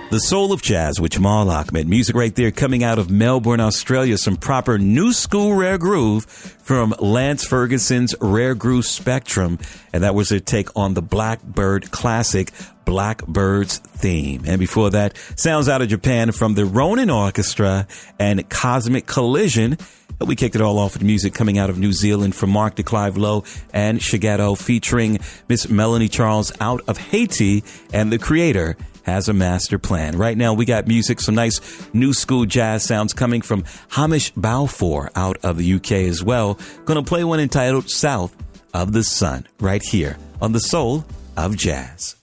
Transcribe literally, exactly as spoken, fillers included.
The Soul of Jazz with Jamal Ahmed. Music right there coming out of Melbourne, Australia. Some proper new school rare groove from Lance Ferguson's Rare Groove Spectrum. And that was their take on the Blackbird classic, Blackbird's Theme. And before that, sounds out of Japan from the Ronin Orchestra and Cosmic Collision. We kicked it all off with music coming out of New Zealand from Mark de Clive Lowe and Shigeto, featuring Miss Melanie Charles out of Haiti, and the creator has a master plan. Right now, we got music, some nice new school jazz sounds coming from Hamish Balfour out of the U K as well. Gonna play one entitled South of the Sun right here on The Soul of Jazz.